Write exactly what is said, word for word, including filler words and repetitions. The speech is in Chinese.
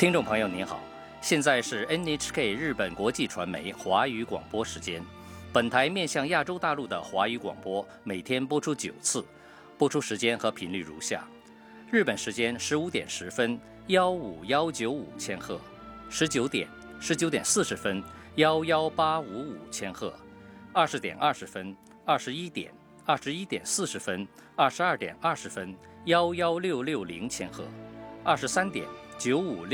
听众朋友您好，现在是 N H K 日本国际传媒华语广播时间。本台面向亚洲大陆的华语广播每天播出九次，播出时间和频率如下：日本时间十五点十分，幺五幺九五千赫；十九点、十九点四十分，幺幺八五五千赫；二十点二十分、二十一点、二十一点四十分、二十二点二十分，幺幺六六零千赫；二十三点九五六。